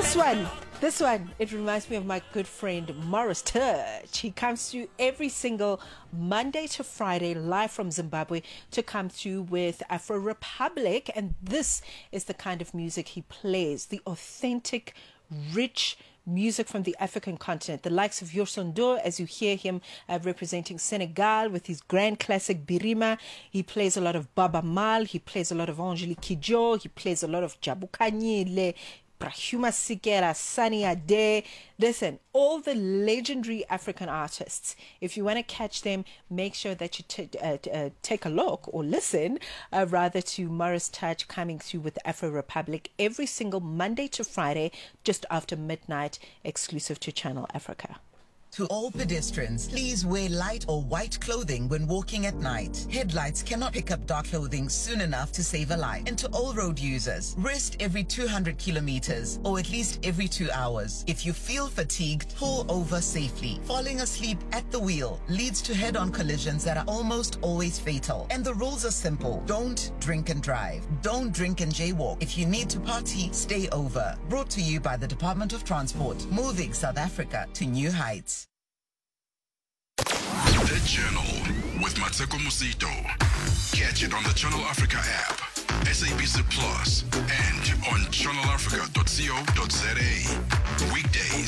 This one, it reminds me of my good friend Morris Turch. He comes to you every single Monday to Friday live from Zimbabwe to come to you with Afro Republic, and this is the kind of music he plays, the authentic, rich music from the African continent, the likes of Youssou as you hear him representing Senegal with his grand classic Birima. He plays a lot of Baba Mal, he plays a lot of Angelique Kidjo, he plays a lot of Jabu Kanyile, Brahuma Sikera, Sunny Ade. Listen, all the legendary African artists, if you want to catch them, make sure that you take a look or listen rather to Morris Turch coming through with Afro Republic every single Monday to Friday just after midnight, exclusive to Channel Africa. To all pedestrians, please wear light or white clothing when walking at night. Headlights cannot pick up dark clothing soon enough to save a life. And to all road users, rest every 200 kilometers or at least every 2 hours. If you feel fatigued, pull over safely. Falling asleep at the wheel leads to head-on collisions that are almost always fatal. And the rules are simple. Don't drink and drive. Don't drink and jaywalk. If you need to party, stay over. Brought to you by the Department of Transport, moving South Africa to new heights. The Journal with Mateko Musito. Catch it on the Channel Africa app, SABC Plus, and on channelafrica.co.za. Weekdays